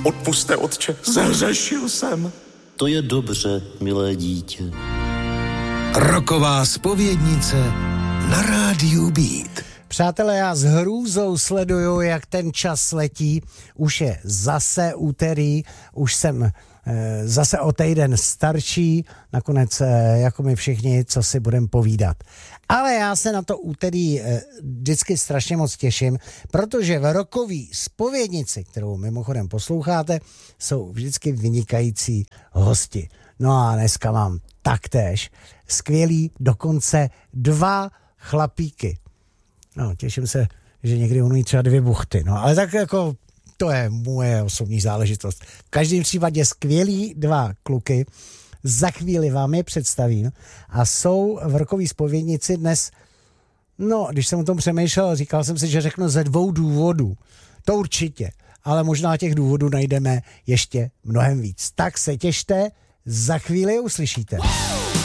Odpuste, otče, zhřešil jsem. To je dobře, milé dítě. Roková zpovědnice na rádiu Beat. Přátelé, já s hrůzou sleduju, jak ten čas letí. Už je zase úterý, už jsem zase o týden starší, nakonec jako my všichni, co si budeme povídat. Ale já se na to úterý vždycky strašně moc těším, protože v rokový zpovědnici, kterou mimochodem posloucháte, jsou vždycky vynikající hosti. No a dneska mám taktéž skvělý, dokonce 2 chlapíky. No, těším se, že někdy umí třeba 2 buchty, no, ale tak jako to je moje osobní záležitost. V každém případě skvělý 2 kluky, za chvíli vám je představím a jsou v rokový zpovědnici dnes, no, když jsem o tom přemýšlel, říkal jsem si, že řeknu ze 2 důvodů. To určitě, ale možná těch důvodů najdeme ještě mnohem víc. Tak se těšte, za chvíli uslyšíte.